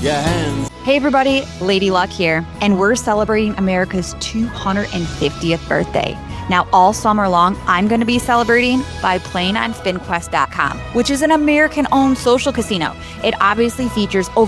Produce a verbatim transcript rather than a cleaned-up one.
your hands. Hey everybody, Lady Luck here, and we're celebrating America's two hundred fiftieth birthday. Now, all summer long, I'm going to be celebrating by playing on spin quest dot com, which is an American-owned social casino. It obviously features over